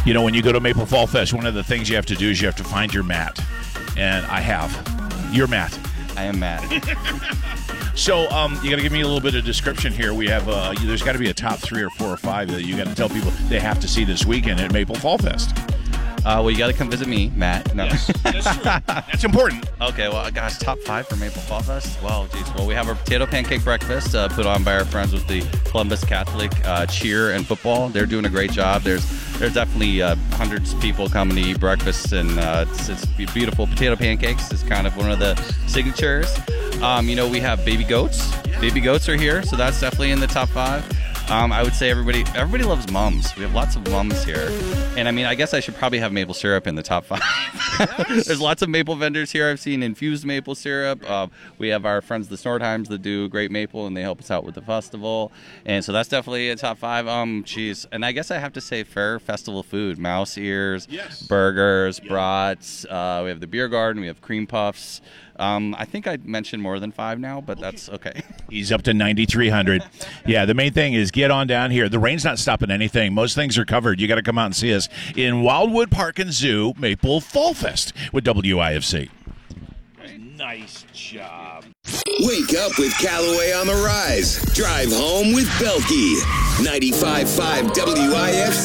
You know, when you go to Maple Fall Fest, one of the things you have to do is you have to find your mat. And I have. You're Matt. I am Matt. So you got to give me a little bit of description here. We have there's got to be a top 3 or 4 or 5 that you got to tell people they have to see this weekend at Maple Fall Fest. Well, you got to come visit me, Matt. No. Yes, that's true. That's important. Okay, well, gosh, top 5 for Maple Fall Fest? Well, geez. Well, we have our potato pancake breakfast put on by our friends with the Columbus Catholic cheer and football. They're doing a great job. There's definitely hundreds of people coming to eat breakfast, and it's beautiful. Potato pancakes is kind of one of the signatures. We have baby goats. Baby goats are here, so that's definitely in the top 5. I would say everybody loves mums. We have lots of mums here. And I guess I should probably have maple syrup in the top 5. Yes. There's lots of maple vendors here. I've seen infused maple syrup. We have our friends, the Snortheims, that do great maple, and they help us out with the festival. And so that's definitely a top 5. And I guess I have to say fair festival food. Mouse ears, yes. Burgers, yeah. Brats. We have the beer garden. We have cream puffs. I think I mentioned more than 5 now, but that's okay. He's up to 9,300. Yeah, the main thing is get on down here. The rain's not stopping anything. Most things are covered. You got to come out and see us in Wildwood Park and Zoo, Maple Fall Fest with WIFC. Nice job. Wake up with Callaway on the Rise. Drive home with Belky. 95.5 WIFC.